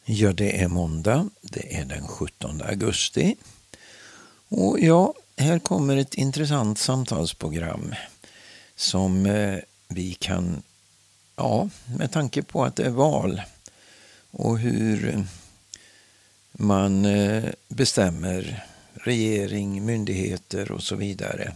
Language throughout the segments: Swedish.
Ja, det är måndag. Det är den 17 augusti. Och ja, här kommer ett intressant samtalsprogram som vi kan, med tanke på att det är val och hur man bestämmer regering, myndigheter och så vidare.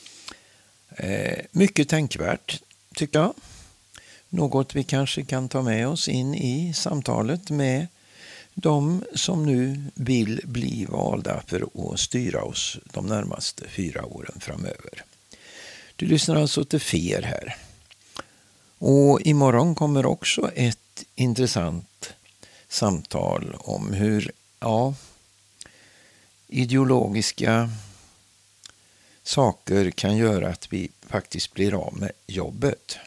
Mycket tänkvärt, tycker jag. Något vi kanske kan ta med oss in i samtalet med de som nu vill bli valda för att styra oss de närmaste 4 åren framöver. Du lyssnar alltså till FER här. Och imorgon kommer också ett intressant samtal om hur ideologiska saker kan göra att vi faktiskt blir av med jobbet.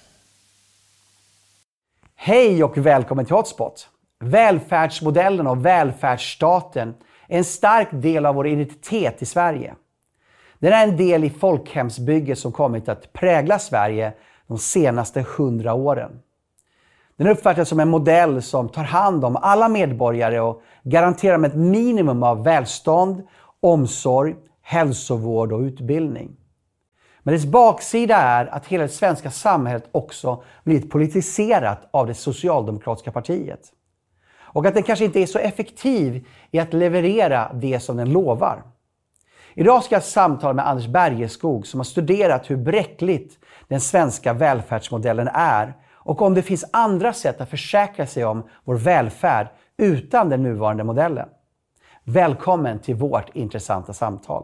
Hej och välkommen till Hotspot. Välfärdsmodellen och välfärdsstaten är en stark del av vår identitet i Sverige. Den är en del i folkhemsbygget som kommit att prägla Sverige de senaste 100 åren. Den uppfattas som en modell som tar hand om alla medborgare och garanterar med ett minimum av välstånd, omsorg, hälsovård och utbildning. Men dess baksida är att hela det svenska samhället också blivit politiserat av det socialdemokratiska partiet. Och att den kanske inte är så effektiv i att leverera det som den lovar. Idag ska jag samtala med Anders Bergeskog som har studerat hur bräckligt den svenska välfärdsmodellen är och om det finns andra sätt att försäkra sig om vår välfärd utan den nuvarande modellen. Välkommen till vårt intressanta samtal.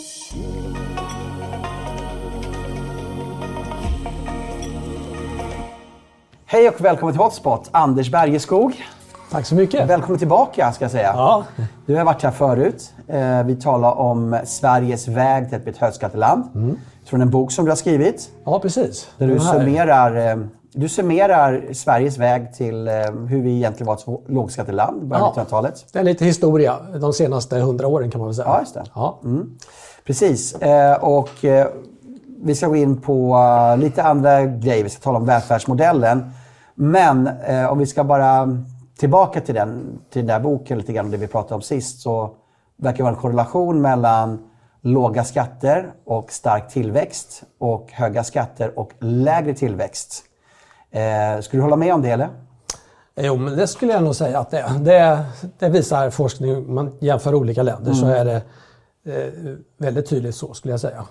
Hej och välkommen till Hotspot, Anders Bergeskog. Tack så mycket. Välkommen tillbaka ska jag säga. Ja. Du har varit här förut. Vi talar om Sveriges väg till ett högskatteland. Från en bok som du har skrivit. Ja, precis. Där du summerar Sveriges väg till hur vi egentligen var ett lågskatteland i början av 1900-talet. Det är lite historia de senaste 100 åren kan man väl säga. Ja, just det. Ja. Precis. Och vi ska gå in på lite andra grejer. Vi ska tala om välfärdsmodellen. Men om vi ska bara tillbaka till den där boken lite grann och det vi pratade om sist, så verkar det vara en korrelation mellan låga skatter och stark tillväxt och höga skatter och lägre tillväxt. Skulle du hålla med om det eller? Jo, men det skulle jag nog säga att det visar forskning. Man jämför olika länder så är det väldigt tydligt så skulle jag säga.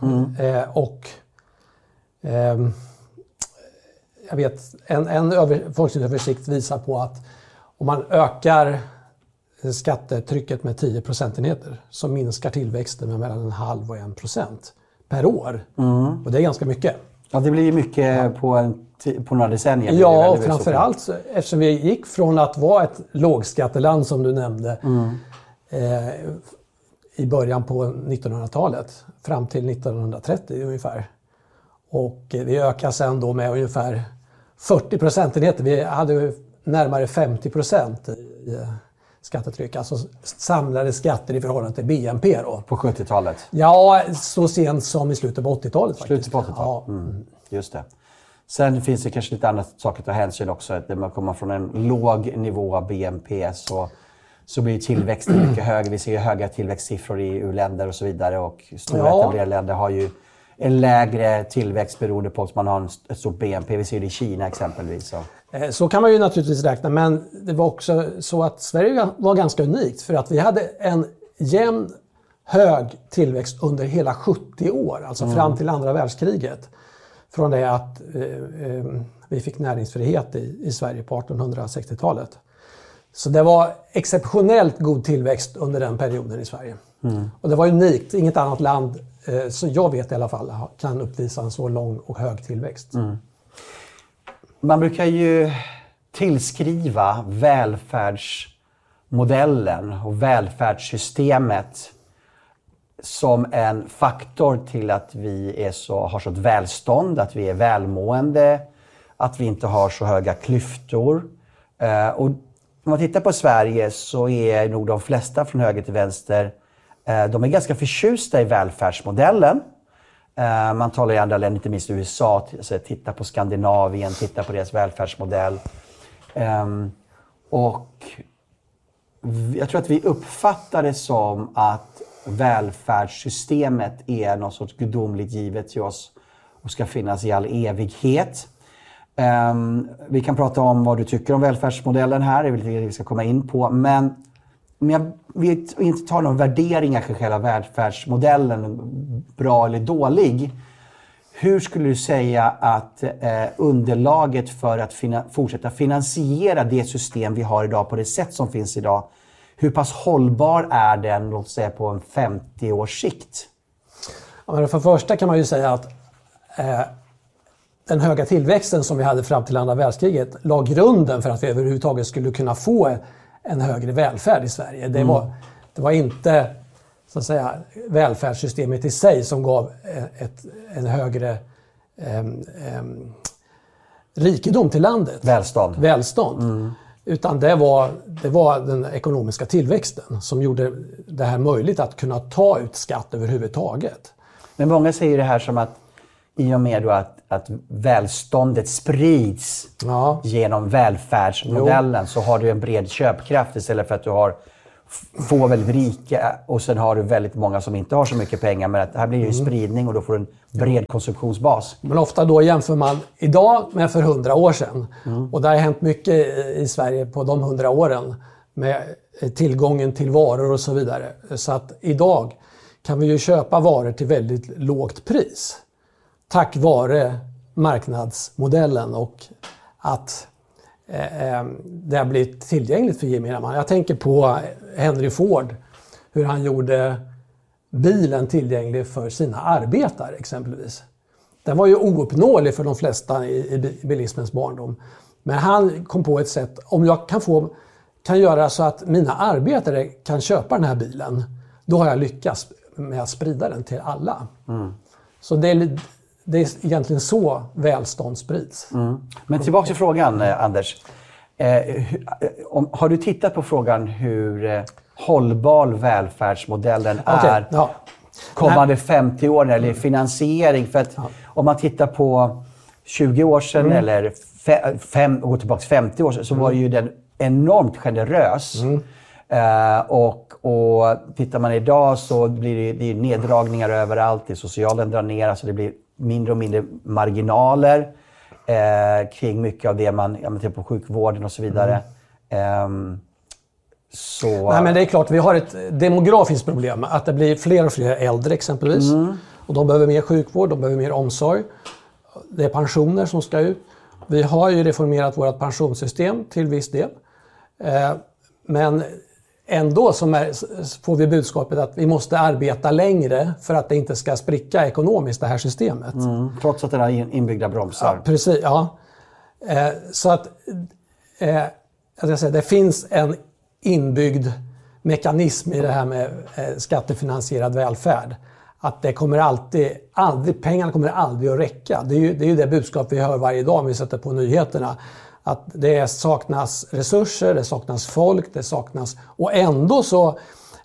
Jag vet en forskningsöversikt visar på att om man ökar skattetrycket med 10 procentenheter så minskar tillväxten med mellan 0,5 och 1% per år. Och det är ganska mycket. Ja, det blir ju mycket på några decennier. Ja, och framförallt eftersom vi gick från att vara ett lågskatteland som du nämnde i början på 1900-talet fram till 1930 ungefär. Och vi ökade sen då med ungefär 40 procentenheter. Vi hade närmare 50% i skattetryck. Alltså samlade skatter i förhållande till BNP då. På 70-talet? Ja, så sent som i slutet på 80-talet faktiskt. Slutet på 80-talet? Ja. Just det. Sen finns det kanske lite andra saker att ta hänsyn också. Att när man kommer från en låg nivå av BNP så blir tillväxten mycket högre. Vi ser ju höga tillväxtsiffror i u-länder och så vidare. Och stora etablerade länder har ju en lägre tillväxt beroende på att man har ett stort BNP. Vi ser det i Kina exempelvis. Så kan man ju naturligtvis räkna, men det var också så att Sverige var ganska unikt för att vi hade en jämn hög tillväxt under hela 70 år, alltså fram till andra världskriget. Från det att vi fick näringsfrihet i Sverige på 1860-talet. Så det var exceptionellt god tillväxt under den perioden i Sverige. Och det var unikt, inget annat land, så jag vet i alla fall, kan uppvisa en så lång och hög tillväxt. Man brukar ju tillskriva välfärdsmodellen och välfärdssystemet som en faktor till att vi har så ett välstånd, att vi är välmående, att vi inte har så höga klyftor. Och om man tittar på Sverige så är nog de flesta från höger till vänster, de är ganska förtjusta i välfärdsmodellen. Man talar i andra länder, inte minst i USA, titta på Skandinavien, titta på deras välfärdsmodell. Och jag tror att vi uppfattar det som att välfärdssystemet är något sorts gudomligt givet till oss och ska finnas i all evighet. Vi kan prata om vad du tycker om välfärdsmodellen här, det är väl det vi ska komma in på. Men om jag vill inte ta någon värderingar för själva välfärdsmodellen, bra eller dålig. Hur skulle du säga att underlaget för att fortsätta finansiera det system vi har idag på det sätt som finns idag, hur pass hållbar är den, låt säga på en 50 års sikt? Ja, men för första kan man ju säga att den höga tillväxten som vi hade fram till andra världskriget la grunden för att vi överhuvudtaget skulle kunna få en högre välfärd i Sverige. Det var inte så att säga välfärdssystemet i sig som gav en högre rikedom till landet. Välstånd. Utan det var den ekonomiska tillväxten som gjorde det här möjligt att kunna ta ut skatt överhuvudtaget. Men många säger det här som att i och med då att välståndet sprids genom välfärdsmodellen så har du en bred köpkraft istället för att du har få väldigt rika och sen har du väldigt många som inte har så mycket pengar. Men här blir det ju spridning och då får du en bred konsumtionsbas. Men ofta då jämför man idag med för 100 år sedan. Och det har hänt mycket i Sverige på de 100 åren med tillgången till varor och så vidare. Så att idag kan vi ju köpa varor till väldigt lågt pris. Tack vare marknadsmodellen och att det har blivit tillgängligt för gemene man. Jag tänker på Henry Ford, hur han gjorde bilen tillgänglig för sina arbetare exempelvis. Den var ju ouppnåelig för de flesta i bilismens barndom. Men han kom på ett sätt, om jag kan göra så att mina arbetare kan köpa den här bilen, då har jag lyckats med att sprida den till alla. Så det är egentligen så välstånd sprids. Men tillbaka till frågan, Anders. Har du tittat på frågan hur hållbar välfärdsmodellen är kommande 50 år eller finansiering? För att om man tittar på 20 år sedan eller går tillbaka 50 år sedan så var ju den enormt generös. Och tittar man idag så blir det neddragningar överallt. Det socialen drar ner, alltså det blir mindre och mindre marginaler kring mycket av det man tittar på sjukvården och så vidare. Nej, men det är klart, vi har ett demografiskt problem. Att det blir fler och fler äldre exempelvis. Och de behöver mer sjukvård, de behöver mer omsorg. Det är pensioner som ska ut. Vi har ju reformerat vårt pensionssystem till viss del. Men ändå får vi budskapet att vi måste arbeta längre för att det inte ska spricka ekonomiskt, det här systemet. Trots att det har inbyggda bromsar. Ja, precis, ja. Så att det finns en inbyggd mekanism i det här med skattefinansierad välfärd. Att det kommer pengarna kommer aldrig att räcka. Det är ju det budskap vi hör varje dag om vi sätter på nyheterna. Att det saknas resurser, det saknas folk, det saknas... Och ändå så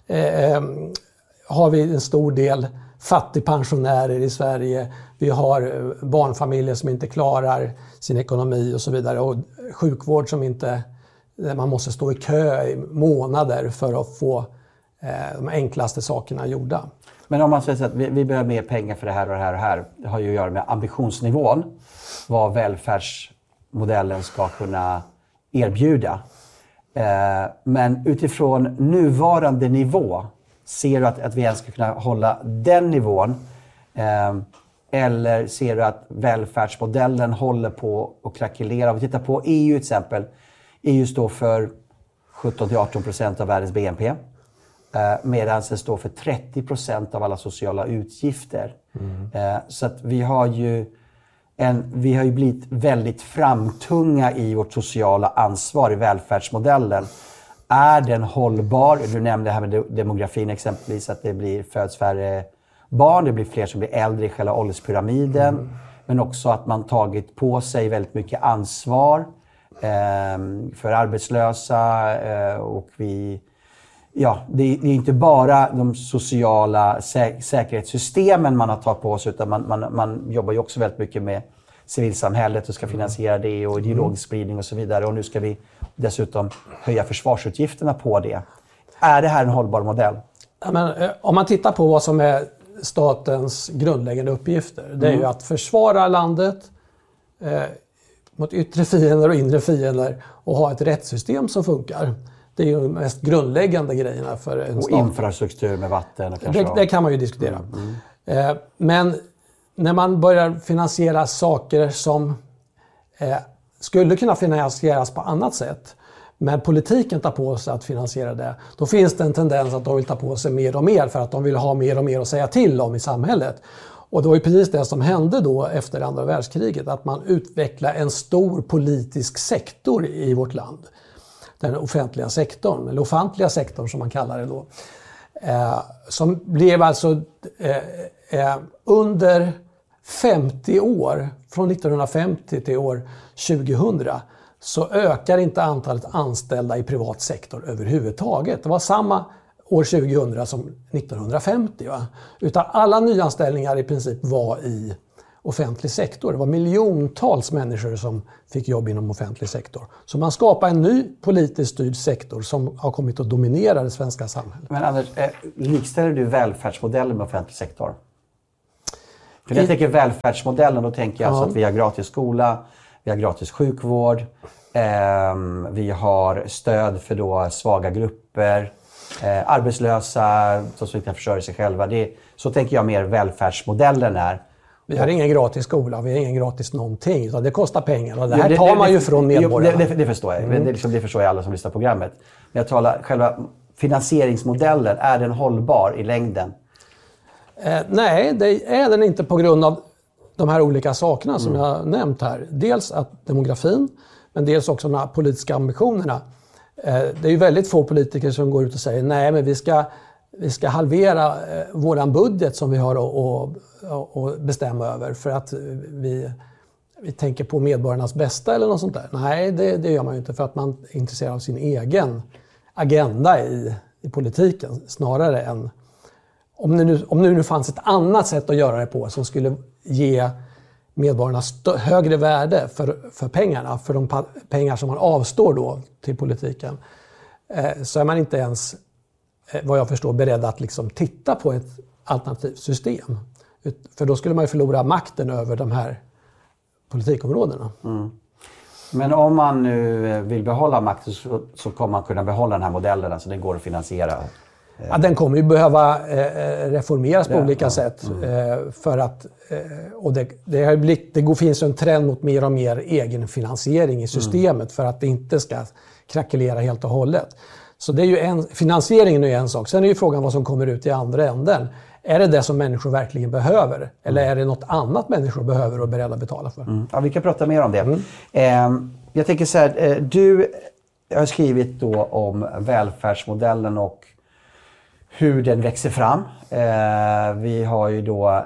har vi en stor del fattigpensionärer i Sverige. Vi har barnfamiljer som inte klarar sin ekonomi och så vidare. Och sjukvård som inte... Man måste stå i kö i månader för att få de enklaste sakerna gjorda. Men om man säger att vi behöver mer pengar för det här och det här och det här. Det har ju att göra med ambitionsnivån. Vad välfärdsmodellen ska kunna erbjuda. Men utifrån nuvarande nivå, ser du att vi ens ska kunna hålla den nivån? Eller ser du att välfärdsmodellen håller på att krackelera? Om vi tittar på EU till exempel. EU står för 17-18% av världens BNP. Medan den står för 30% av alla sociala utgifter. Så att vi har ju blivit väldigt framtunga i vårt sociala ansvar i välfärdsmodellen. Är den hållbar? Du nämnde det här med demografin exempelvis, att det föds färre barn, det blir fler som blir äldre i själva ålderspyramiden. Men också att man tagit på sig väldigt mycket ansvar för arbetslösa och det är inte bara de sociala säkerhetssystemen man har tagit på sig, utan man jobbar ju också väldigt mycket med civilsamhället och ska finansiera det och ideologisk spridning och så vidare. Och nu ska vi dessutom höja försvarsutgifterna på det. Är det här en hållbar modell? Ja, men, om man tittar på vad som är statens grundläggande uppgifter. Det är ju att försvara landet mot yttre fiender och inre fiender och ha ett rättssystem som funkar. Det är ju de mest grundläggande grejerna för en stat. Och infrastruktur med vatten. Och det kan man ju diskutera. Men när man börjar finansiera saker som skulle kunna finansieras på annat sätt, men politiken tar på sig att finansiera det, då finns det en tendens att de vill ta på sig mer och mer för att de vill ha mer och mer att säga till om i samhället. Och det var ju precis det som hände då efter andra världskriget, att man utvecklade en stor politisk sektor i vårt land. Den offentliga sektorn, eller ofantliga sektorn som man kallar det då. Som blev alltså under 50 år, från 1950 till år 2000, så ökar inte antalet anställda i privat sektor överhuvudtaget. Det var samma år 2000 som 1950. Va? Utan alla nyanställningar i princip var i offentlig sektor. Det var miljontals människor som fick jobb inom offentlig sektor. Så man skapar en ny politiskt styrd sektor som har kommit att dominera det svenska samhället. Men Anders, likställer du välfärdsmodellen med offentlig sektor? För när jag tänker välfärdsmodellen, då tänker jag alltså att vi har gratis skola, vi har gratis sjukvård, vi har stöd för då svaga grupper, arbetslösa, så som inte kan försörja sig själva. Så tänker jag mer välfärdsmodellen är. Vi har ingen gratis skola, vi har ingen gratis någonting. Utan det kostar pengar och det här tar man ju från medborgarna. Det förstår jag. Det förstår jag alla som lyssnar på programmet. Men jag talar själva finansieringsmodellen. Är den hållbar i längden? Nej, det är den inte på grund av de här olika sakerna som jag har nämnt här. Dels att demografin, men dels också de här politiska ambitionerna. Det är ju väldigt få politiker som går ut och säger nej, men vi ska halvera våran budget som vi har att bestämma över för att vi tänker på medborgarnas bästa eller något sånt där. Nej, det gör man ju inte, för att man är intresserad av sin egen agenda i politiken snarare än om det nu fanns ett annat sätt att göra det på som skulle ge medborgarna högre värde för pengarna, för de pengar som man avstår då till politiken, så är man inte ens, vad jag förstår, beredd att liksom titta på ett alternativt system. För då skulle man ju förlora makten över de här politikområdena. Men om man nu vill behålla makten så kommer man kunna behålla den här modellen, alltså den går att finansiera. Ja, den kommer ju behöva reformeras på olika sätt. För att, och det finns en trend mot mer och mer egenfinansiering i systemet för att det inte ska krackelera helt och hållet. Så det är ju finansieringen är ju en sak. Sen är ju frågan vad som kommer ut i andra änden. Är det som människor verkligen behöver? Eller är det något annat människor behöver och är beredda att betala för? Ja, vi kan prata mer om det. Jag tänker så här, du har skrivit då om välfärdsmodellen och hur den växer fram. Vi har ju då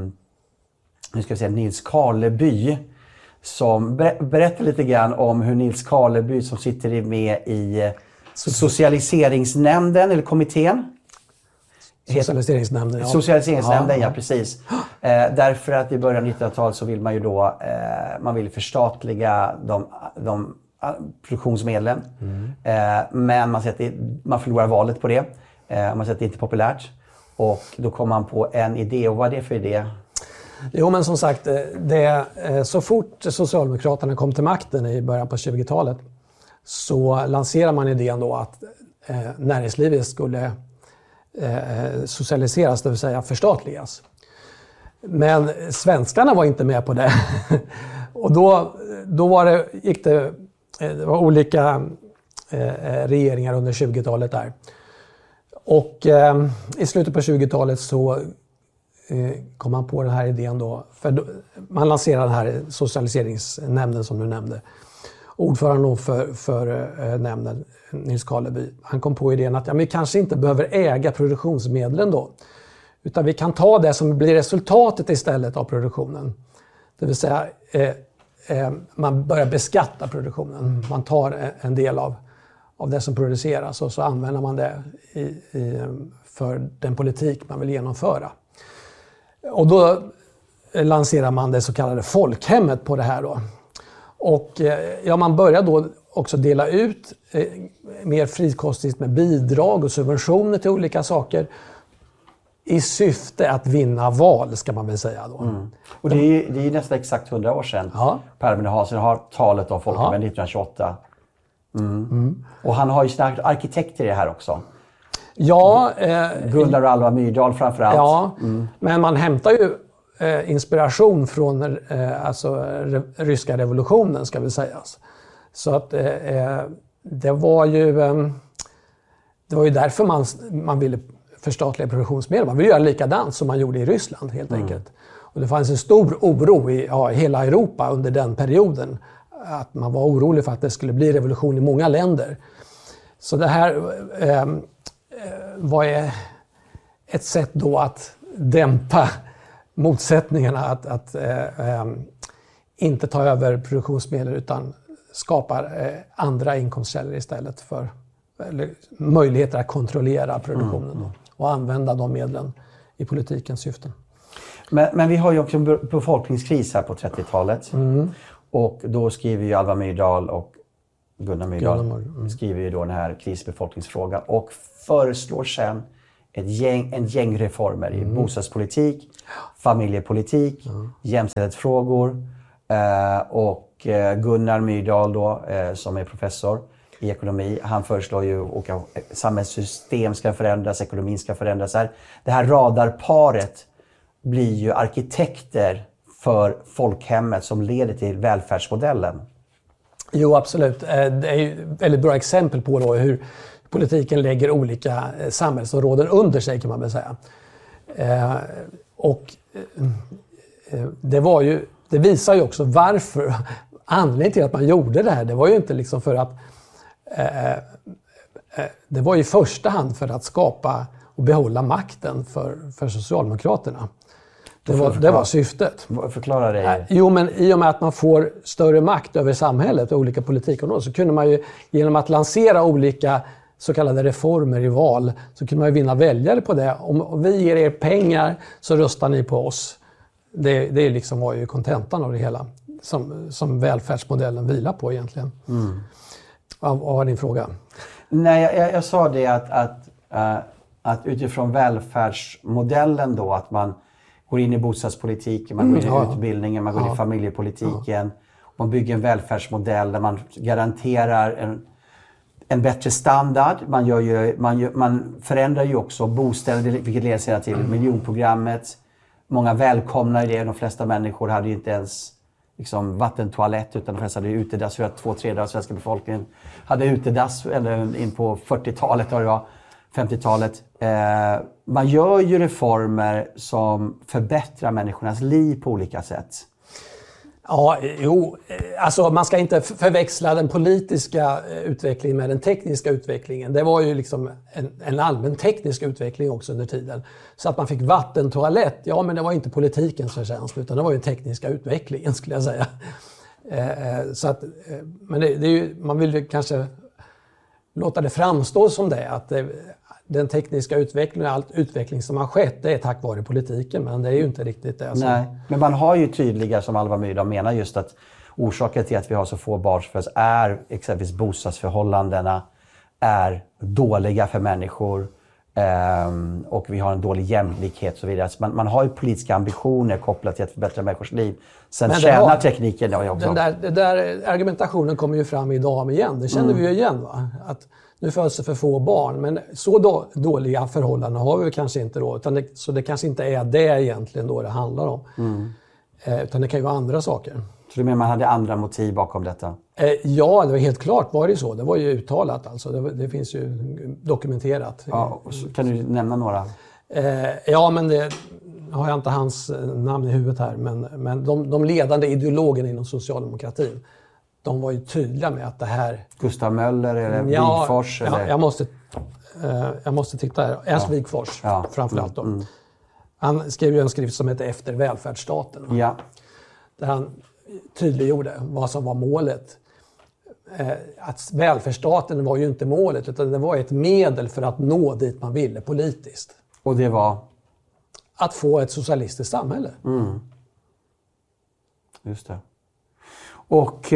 nu ska vi säga Nils Karleby som berättar lite grann om hur Nils Karleby som sitter med i socialiseringsnämnden eller kommittén. Socialiseringsnämnden, ja. Socialiseringsnämnden, ja precis. Därför att i början av 1900-talet så vill man ju då man vill förstatliga de produktionsmedlen. Men man förlorar valet på det. Man säger att det inte är populärt. Och då kom man på en idé. Och vad är det för idé? Jo, men som sagt, så fort Socialdemokraterna kom till makten i början på 20-talet så lanserar man idén då att näringslivet skulle socialiseras, det vill säga förstatligas. Men svenskarna var inte med på det. Och då det var olika regeringar under 20-talet där. Och i slutet på 20-talet så kom man på den här idén då. För man lanserade den här socialiseringsnämnden som du nämnde. Ordföranden för nämnden, Nils Karleby, han kom på idén att vi kanske inte behöver äga produktionsmedlen då. Utan vi kan ta det som blir resultatet istället av produktionen. Det vill säga man börjar beskatta produktionen. Man tar en del av det som produceras och så använder man det för den politik man vill genomföra. Och då lanserar man det så kallade folkhemmet på det här då. Och man börjar då också dela ut mer frikostigt med bidrag och subventioner till olika saker i syfte att vinna val, ska man väl säga då. Och det är nästan exakt 100 år sedan. Per Albin Hansson har talet om folkhemmet 1928. Och han har ju sina arkitekter i det här också. Ja, Gunnar och Alva Myrdal framförallt. Ja, men man hämtar ju inspiration från ryska revolutionen, ska vi säga. Så att det var ju därför man ville förstatliga produktionsmedel. Man ville göra likadant som man gjorde i Ryssland helt enkelt. Och det fanns en stor oro i hela Europa under den perioden. Att man var orolig för att det skulle bli revolution i många länder. Så det här var ett sätt då att dämpa motsättningarna, att inte ta över produktionsmedel utan skapa andra inkomstkällor istället för möjligheter att kontrollera produktionen och använda de medlen i politikens syften. Men vi har ju också en befolkningskris här på 30-talet. Och då skriver ju Alva Myrdal och Gunnar Myrdal skriver ju då den här krisbefolkningsfrågan och föreslår sen en gäng reformer i bostadspolitik, familjepolitik, jämställdhetsfrågor och Gunnar Myrdal då, som är professor i ekonomi, han föreslår ju att samhällssystem ska förändras, ekonomin ska förändras. Det här radarparet blir ju arkitekter för folkhemmet som leder till välfärdsmodellen. Jo, absolut. Det är ju ett väldigt bra exempel på då hur politiken lägger olika samhällsområden under sig, kan man väl säga. Det visar ju också varför, anledningen till att man gjorde det här, det var ju inte liksom för att det var i första hand för att skapa och behålla makten för Socialdemokraterna. Det var syftet. Förklara det. Jo, men i och med att man får större makt över samhället och olika politikområden så kunde man ju genom att lansera olika så kallade reformer i val så kunde man ju vinna väljare på det. Om vi ger er pengar så röstar ni på oss. Det liksom var ju kontentan av det hela som välfärdsmodellen vilar på egentligen. Vad var din fråga? Nej, jag sa det att utifrån välfärdsmodellen då, att man går in i bostadspolitiken, man går in i utbildningen, man går in i familjepolitiken. Man bygger en välfärdsmodell där man garanterar en bättre standard. Man förändrar ju också bostäder, vilket leder sedan till miljonprogrammet. Många välkomnar det. De flesta människor hade ju inte ens vattentoalett, utan de flesta hade utedass. För att 2/3 av svenska befolkningen hade utedass in på 40-talet, 50-talet. Man gör ju reformer som förbättrar människornas liv på olika sätt. Ja, alltså man ska inte förväxla den politiska utvecklingen med den tekniska utvecklingen. Det var ju liksom en allmän teknisk utveckling också under tiden. Så att man fick vattentoalett, men det var inte politikens förtjänst utan det var ju tekniska utvecklingen, skulle jag säga. Men det är ju, man vill ju kanske låta det framstå som det, att den tekniska utvecklingen och all utveckling som har skett, det är tack vare politiken, men det är ju inte riktigt det. Nej, men man har ju tydliga, som Alva Myrdal menar, just att orsaken till att vi har så få barn är exempelvis bostadsförhållandena är dåliga för människor och vi har en dålig jämlikhet och så vidare. Så man har ju politiska ambitioner kopplat till att förbättra människors liv. Sen tjänar tekniken också. Den där argumentationen kommer ju fram idag igen. Det känner vi ju igen, va? Att nu föds det för få barn, men så dåliga förhållanden har vi kanske inte då. Så det kanske inte är det egentligen då det handlar om. Utan det kan ju vara andra saker. Så du menar man hade andra motiv bakom detta? Ja, det var helt klart var det så. Det var ju uttalat alltså. Det finns ju dokumenterat. Ja, kan du nämna några? Men det har jag inte hans namn i huvudet här. Men de ledande ideologerna inom socialdemokratin, de var ju tydliga med att det här... Gustav Möller eller Wigforss? Eller? Jag måste titta här. Ernst Wigforss framförallt då. Han skrev ju en skrift som heter Efter välfärdsstaten. Ja. Där han tydliggjorde vad som var målet. Att välfärdsstaten var ju inte målet, utan det var ett medel för att nå dit man ville politiskt. Och det var? Att få ett socialistiskt samhälle. Just det. Och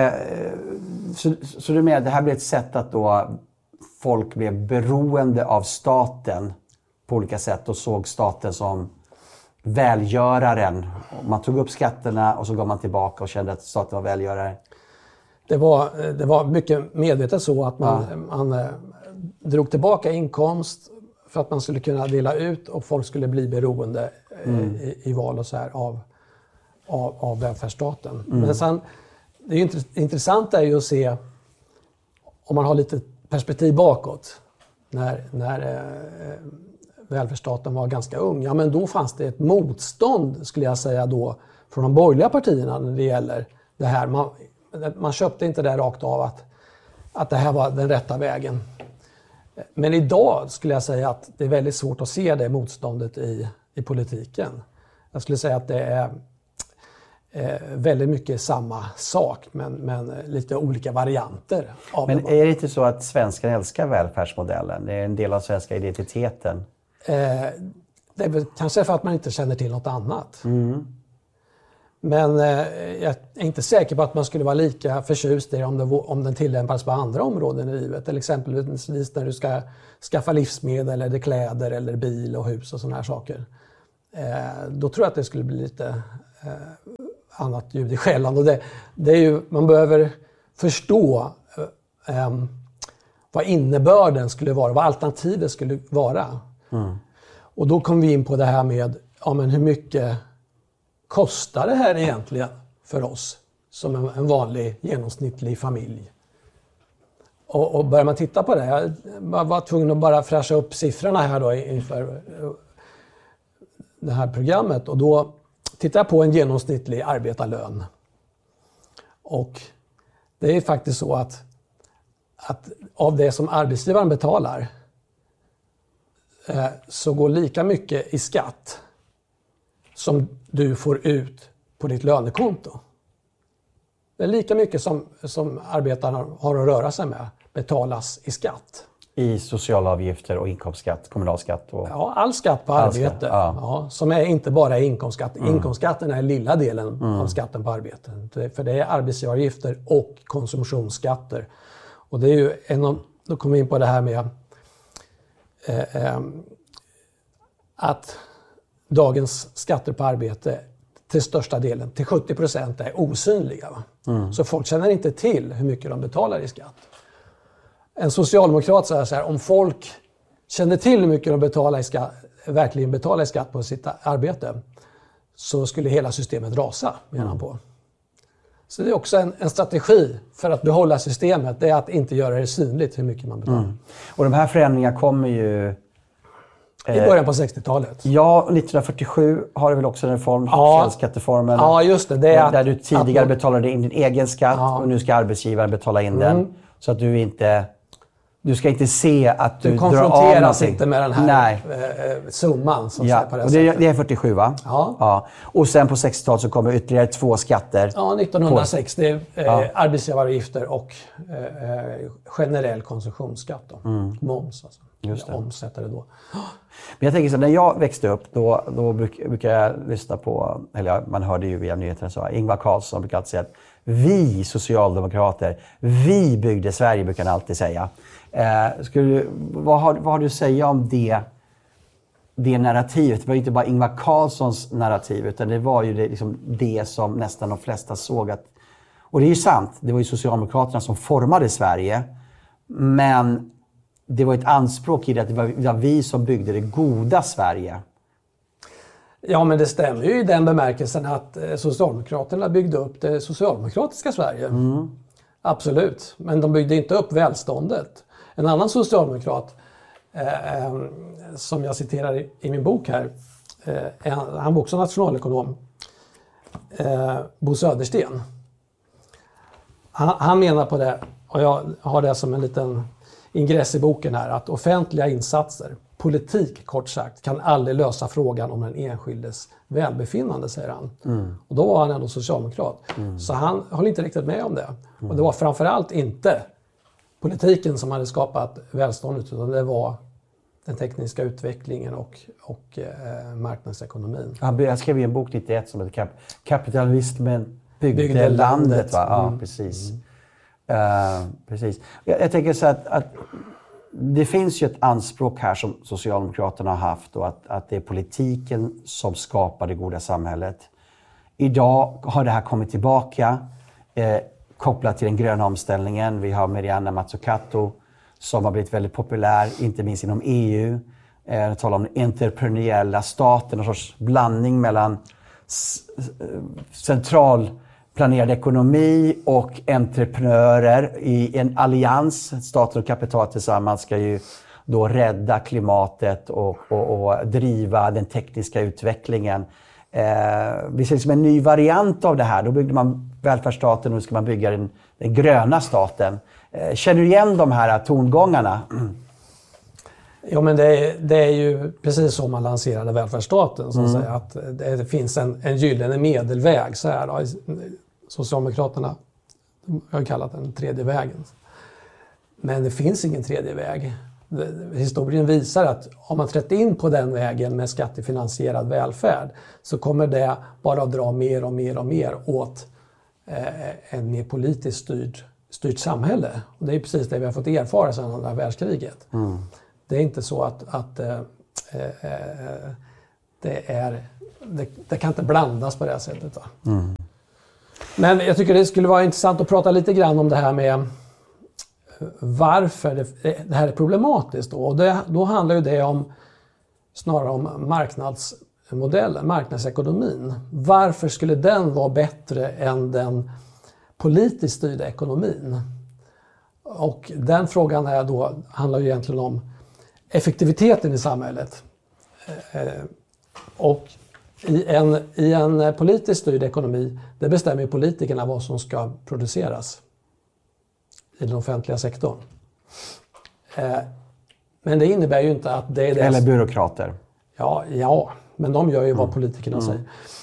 så du menar, det här blir ett sätt att då folk blev beroende av staten på olika sätt och såg staten som välgöraren. Man tog upp skatterna och så gav man tillbaka och kände att staten var välgörare. Det var mycket medvetet så att man drog tillbaka inkomst för att man skulle kunna dela ut och folk skulle bli beroende i val och så här av välfärdsstaten. Men sen, det är ju intressant är ju att se om man har lite perspektiv bakåt när välfärdsstaten var ganska ung. Ja, men då fanns det ett motstånd skulle jag säga då från de borgerliga partierna när det gäller det här. Man köpte inte det rakt av att det här var den rätta vägen. Men idag skulle jag säga att det är väldigt svårt att se det motståndet i politiken. Jag skulle säga att det är väldigt mycket samma sak men lite olika varianter. Men är det inte så att svenskarna älskar välfärdsmodellen? Det är en del av svenska identiteten. Det är väl kanske för att man inte känner till något annat. Men jag är inte säker på att man skulle vara lika förtjust i om den tillämpas på andra områden i livet. Till exempelvis när du ska skaffa livsmedel eller kläder eller bil och hus och sådana här saker. Då tror jag att det skulle bli lite annat ljud i skällan. Och det är ju, man behöver förstå vad innebörden skulle vara, vad alternativet skulle vara. Och då kom vi in på det här med men hur mycket kostar det här egentligen för oss som en vanlig genomsnittlig familj? Och börjar man titta på det, jag var tvungen att bara fräscha upp siffrorna här då inför det här programmet. Och då tittar jag på en genomsnittlig arbetarlön. Och det är faktiskt så att av det som arbetsgivaren betalar så går lika mycket i skatt som du får ut på ditt lönekonto. Det är lika mycket som arbetarna har att röra sig med betalas i skatt. I sociala avgifter och inkomstskatt, kommunalskatt? Och... Ja, all skatt på arbete. Ja, som är inte bara inkomstskatt. Inkomstskatten är lilla delen av skatten på arbete. För det är arbetsgivaravgifter och konsumtionsskatter. Och det är ju då kommer vi in på det här med att dagens skatter på arbete till största delen, till 70%, är osynliga. Så folk känner inte till hur mycket de betalar i skatt. En socialdemokrat säger så här, om folk kände till hur mycket de verkligen betalar i skatt på sitt arbete så skulle hela systemet rasa, menar han på. Så det är också en strategi för att behålla systemet, det är att inte göra det synligt hur mycket man betalar. Och de här förändringarna kommer ju... I början på 60-talet. Ja, 1947 har du väl också en reform, källskatteformen. Ja, just det. Där du tidigare betalade in din egen skatt och nu ska arbetsgivaren betala in den. Så att du ska inte se att du drar av någonting. Du konfronteras inte med den här summan som på det och sättet. Det är 47, va? Ja. Och sen på 60-talet så kommer ytterligare 2 skatter. Ja, 1960 arbetsgivaravgifter och generell konsumtionsskatt. Då. Moms alltså. Just det. Omsätter det då. Men jag tänker så, när jag växte upp då brukar jag lyssna på, eller man hörde ju via nyheterna så, Ingvar Carlsson brukar alltid säga att vi socialdemokrater, vi byggde Sverige, brukar han alltid säga. Vad har du att säga om det narrativet? Det var ju inte bara Ingvar Carlssons narrativ, utan det var ju det som nästan de flesta såg att, och det är ju sant, det var ju Socialdemokraterna som formade Sverige, men det var ett anspråk i det att det var vi som byggde det goda Sverige. Ja, men det stämmer ju i den bemärkelsen att Socialdemokraterna byggde upp det socialdemokratiska Sverige. Absolut, men de byggde inte upp välståndet. En annan socialdemokrat som jag citerar i min bok här, han var också nationalekonom, Bo Södersten. Han menar på det, och jag har det som en liten ingress i boken här, att offentliga insatser, politik kort sagt, kan aldrig lösa frågan om den enskildes välbefinnande, säger han. Och då var han ändå socialdemokrat. Så han höll inte riktigt med om det. Och det var framförallt inte politiken som hade skapat välståndet, utan det var den tekniska utvecklingen och marknadsekonomin. Jag skrev ju en bok 91 som heter Kapitalismen byggde landet. Va? Ja, precis. Precis. Jag tänker så att det finns ju ett anspråk här som Socialdemokraterna har haft och att det är politiken som skapar det goda samhället. Idag har det här kommit tillbaka kopplat till den gröna omställningen. Vi har Mariana Mazzucato som har blivit väldigt populär, inte minst inom EU. Jag talar om den entreprenöriella staten, en sorts blandning mellan centralplanerad ekonomi och entreprenörer i en allians. Staten och kapital tillsammans ska ju då rädda klimatet och driva den tekniska utvecklingen. Vi ser liksom en ny variant av det här. Då byggde man välfärdsstaten och nu ska man bygga den gröna staten. Känner du igen de här tongångarna? Ja, men det är ju precis som man lanserade välfärdsstaten. Så att säga, att det finns en gyllene medelväg. Så här, då. Socialdemokraterna har kallat den tredje vägen. Men det finns ingen tredje väg. Historien visar att om man trätt in på den vägen med skattefinansierad välfärd så kommer det bara att dra mer och mer och mer åt en mer politiskt styrt samhälle. Och det är precis det vi har fått erfara sedan andra världskriget. Det är inte så att det kan inte blandas på det här sättet. Va? Men jag tycker det skulle vara intressant att prata lite grann om det här med varför det här är problematiskt. Och då handlar ju det snarare om marknadsmodellen, marknadsekonomin. Varför skulle den vara bättre än den politiskt styrda ekonomin? Och den frågan handlar ju egentligen om effektiviteten i samhället. Och i en politiskt styrd ekonomi, det bestämmer politikerna vad som ska produceras i den offentliga sektorn. Men det innebär ju inte att det är det. Eller byråkrater. Ja, men de gör ju vad politikerna säger.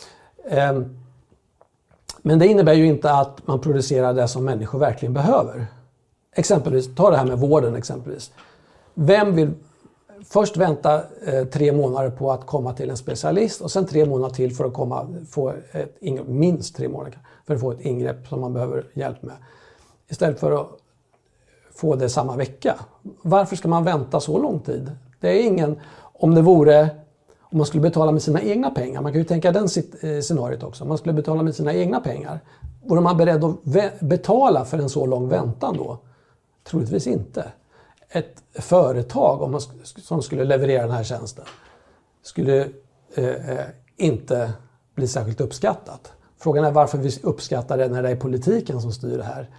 Men det innebär ju inte att man producerar det som människor verkligen behöver. Exempelvis, ta det här med vården exempelvis. Vem vill först vänta 3 månader på att komma till en specialist och sen 3 månader till för att få minst 3 månader för att få ett ingrepp som man behöver hjälp med. Istället för att få det samma vecka. Varför ska man vänta så lång tid? Det är ingen, om man skulle betala med sina egna pengar, man kan ju tänka den scenariot också, om man skulle betala med sina egna pengar, vore man beredd att betala för en så lång väntan då? Troligtvis inte. Ett företag som skulle leverera den här tjänsten skulle inte bli särskilt uppskattat. Frågan är varför vi uppskattar det när det är politiken som styr det här.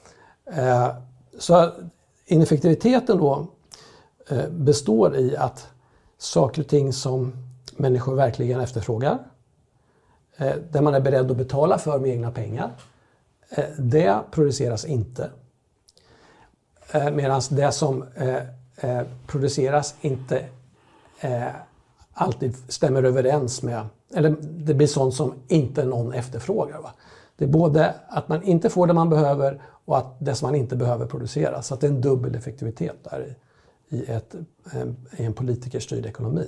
Så ineffektiviteten då består i att saker och ting som människor verkligen efterfrågar, där man är beredd att betala för med egna pengar, det produceras inte. Medan det som produceras inte alltid stämmer överens med, eller det blir sånt som inte någon efterfrågar. Va? Det är både att man inte får det man behöver och att det som man inte behöver produceras. Så att det är en dubbel effektivitet där i en politikerstyrd ekonomi.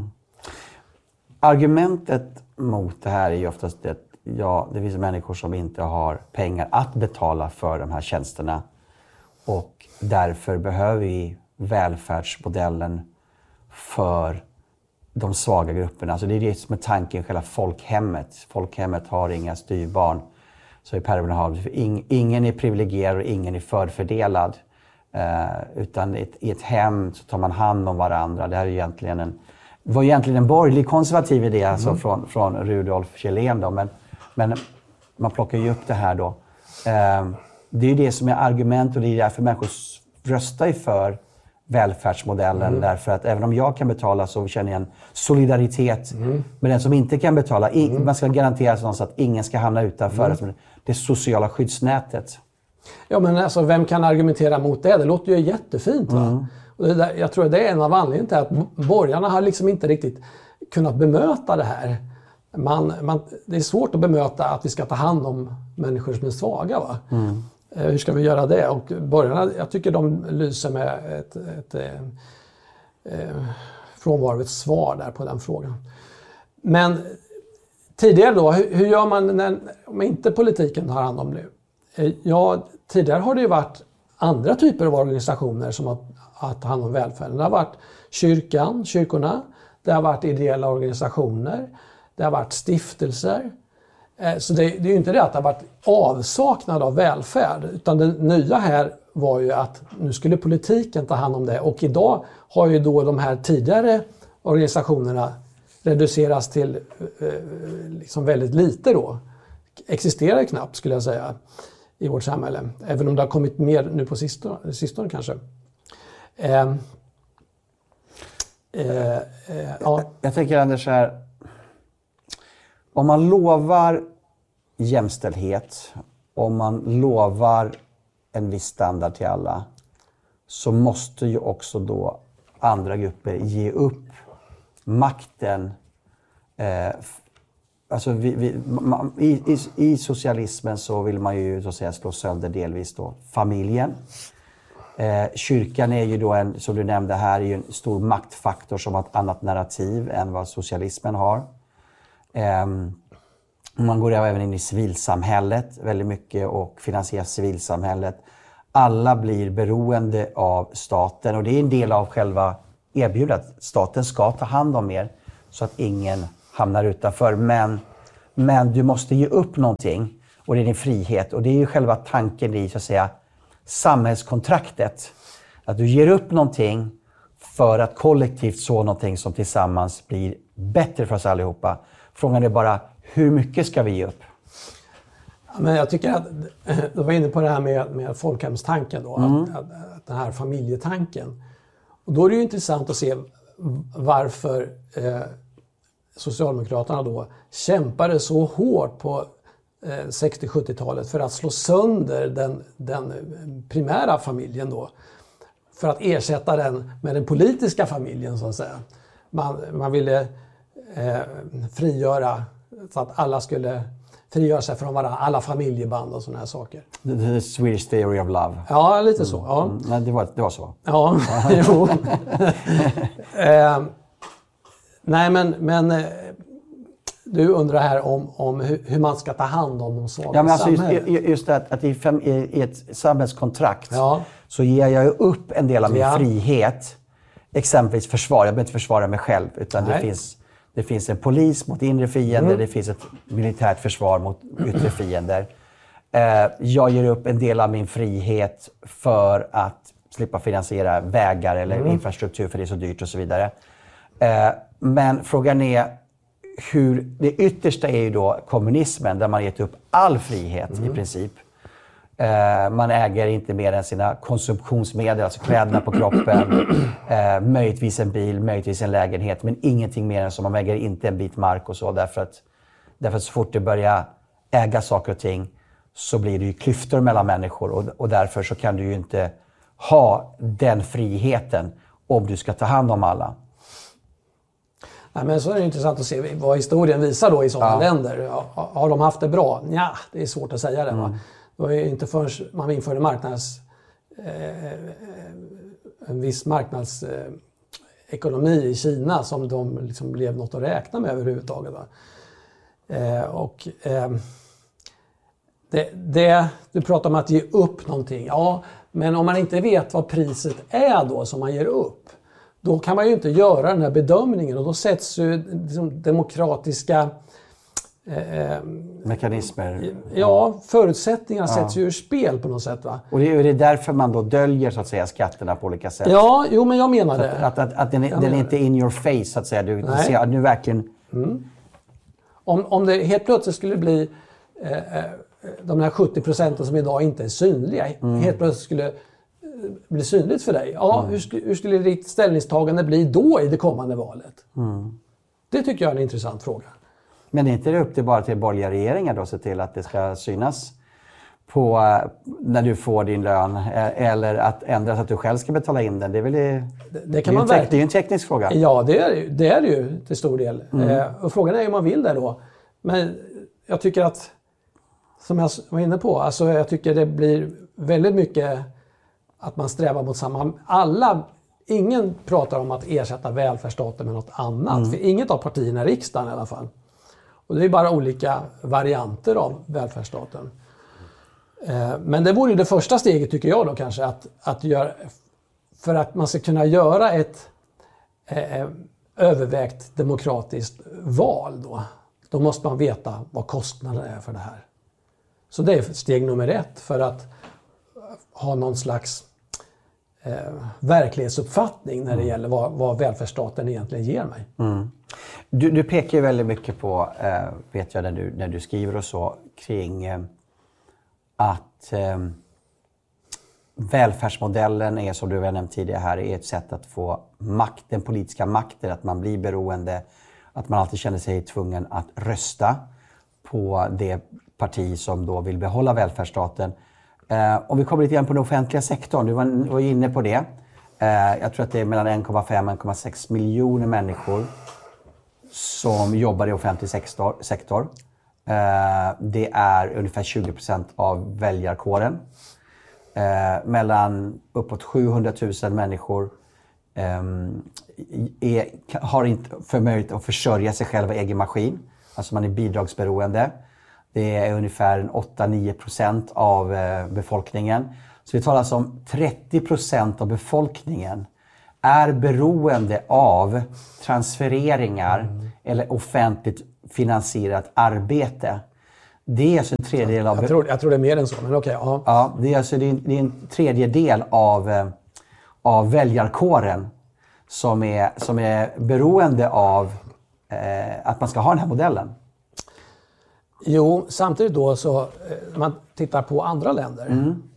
Argumentet mot det här är ju oftast att det finns människor som inte har pengar att betala för de här tjänsterna. Och därför behöver vi välfärdsmodellen för de svaga grupperna. Alltså det är det som är tanken, själva folkhemmet. Folkhemmet har inga styrbarn. Så i Per Eberhard, ingen är privilegierad och ingen är förfördelad. Utan i ett hem så tar man hand om varandra. Det här är var egentligen en borgerlig konservativ idé alltså från Rudolf Kjellén. Då. Men man plockar ju upp det här då. Det är ju det som är argument och det är därför människor röstar för välfärdsmodellen. Därför att även om jag kan betala så känner jag en solidaritet med den som inte kan betala. Man ska garantera så att ingen ska hamna utanför det sociala skyddsnätet. Ja, men alltså, vem kan argumentera mot det? Det låter ju jättefint. Va? Och jag tror att det är en av anledningarna till att borgarna har liksom inte riktigt kunnat bemöta det här. Det är svårt att bemöta att vi ska ta hand om människor som är svaga. Va? Hur ska vi göra det? Och borgarna, jag tycker de lyser med frånvaro av ett svar där på den frågan. Men tidigare då, hur gör man om inte politiken tar hand om det? Ja, tidigare har det ju varit andra typer av organisationer som har tagit hand om välfärden. Det har varit kyrkorna, det har varit ideella organisationer, det har varit stiftelser. Så det är ju inte det att det har varit avsaknad av välfärd, utan det nya här var ju att nu skulle politiken ta hand om det. Och idag har ju då de här tidigare organisationerna reduceras till liksom väldigt lite då. Existerar knappt skulle jag säga i vårt samhälle. Även om det har kommit mer nu på sistone kanske. Ja. Jag tänker Anders så här. Om man lovar jämställdhet, om man lovar en viss standard till alla, så måste ju också då andra grupper ge upp makten. Alltså i socialismen så vill man ju så att säga slå sönder delvis då familjen. Kyrkan är ju då som du nämnde här, är ju en stor maktfaktor som har ett annat narrativ än vad socialismen har. Man går även in i civilsamhället väldigt mycket och finansierar civilsamhället. Alla blir beroende av staten och det är en del av själva erbjudandet. Staten ska ta hand om er så att ingen hamnar utanför. Men du måste ge upp någonting och det är din frihet. Och det är ju själva tanken i så att säga samhällskontraktet. Att du ger upp någonting för att kollektivt så någonting som tillsammans blir bättre för oss allihopa. Frågan är bara, hur mycket ska vi ge upp? Men jag tycker att du var inne på det här med folkhemstanken då, att den här familjetanken. Och då är det ju intressant att se varför Socialdemokraterna då kämpade så hårt på 60-70-talet för att slå sönder den primära familjen då. För att ersätta den med den politiska familjen så att säga. Man ville frigöra så att alla skulle frigöra sig från varandra, alla familjeband och sådana här saker. The Swedish theory of love. Ja, lite så. Ja. Nej, det var så. Ja, jo. Nej, men du undrar här om hur man ska ta hand om de svaga men alltså samhället. Just det att i ett samhällskontrakt så ger jag ju upp en del av min frihet. Exempelvis försvar. Jag behöver inte försvara mig själv utan det finns en polis mot inre fiender, det finns ett militärt försvar mot yttre fiender. Jag ger upp en del av min frihet för att slippa finansiera vägar eller infrastruktur för det är så dyrt och så vidare. Men frågan är det yttersta är ju då kommunismen där man gett upp all frihet i princip. Man äger inte mer än sina konsumtionsmedel, alltså kläderna på kroppen, möjligtvis en bil, möjligtvis en lägenhet, men ingenting mer än så. Man äger inte en bit mark och så, därför att så fort det börjar äga saker och ting så blir det ju klyftor mellan människor och därför så kan du ju inte ha den friheten om du ska ta hand om alla. Nej, men så är det intressant att se vad historien visar då i sådana länder. Har de haft det bra? Ja, det är svårt att säga det. Va? Det var ju inte förrän man införde en viss marknadsekonomi i Kina som de liksom blev något att räkna med överhuvudtaget. Va? Du pratar om att ge upp någonting. Ja, men om man inte vet vad priset är då som man ger upp, då kan man ju inte göra den här bedömningen och då sätts ju liksom demokratiska mekanismer. Ja, förutsättningarna sätts ju ur spel på något sätt. Va? Och det är därför man då döljer så att säga skatterna på olika sätt. Ja, jo men jag menar det. Att den är inte in your face så att säga. Du ser att nu verkligen... Om det helt plötsligt skulle bli de här 70% som idag inte är synliga, helt plötsligt skulle bli synligt för dig. Ja, hur skulle ditt ställningstagande bli då i det kommande valet? Det tycker jag är en intressant fråga. Men är inte det upp till bara till borgerliga regeringar då se till att det ska synas på när du får din lön eller att ändra så att du själv ska betala in den? Det är väl det är ju en teknisk fråga. Ja, det är det ju till stor del. Och frågan är om man vill det då. Men jag tycker att, som jag var inne på, alltså jag tycker det blir väldigt mycket att man strävar mot samma. Alla ingen pratar om att ersätta välfärdsstaten med något annat. För inget av partierna i riksdagen i alla fall. Och det är bara olika varianter av välfärdsstaten. Men det vore ju det första steget tycker jag då kanske. Att göra, för att man ska kunna göra ett övervägt demokratiskt val då måste man veta vad kostnaden är för det här. Så det är steg nummer 1 för att ha någon slags verklighetsuppfattning när det gäller vad välfärdsstaten egentligen ger mig. Du pekar ju väldigt mycket på, vet jag när du skriver och så, kring att välfärdsmodellen är, som du har nämnt tidigare här, är ett sätt att få den politiska makten, att man blir beroende, att man alltid känner sig tvungen att rösta på det parti som då vill behålla välfärdsstaten. Om vi kommer lite grann på den offentliga sektorn, du var inne på det. Jag tror att det är mellan 1,5 och 1,6 miljoner människor som jobbar i offentlig sektor. Det är ungefär 20% av väljarkåren. Mellan uppåt 700 000 människor har inte förmöjlighet att försörja sig själva i egen maskin. Alltså man är bidragsberoende. Det är ungefär 8-9% av befolkningen. Så vi talar alltså om 30% av befolkningen är beroende av transfereringar eller offentligt finansierat arbete. Det är alltså en tredjedel av... Jag tror det är mer än så, men okej. Ja. Ja, det är alltså det är en tredjedel av väljarkåren som är beroende av att man ska ha den här modellen. Jo, samtidigt då så man tittar på andra länder.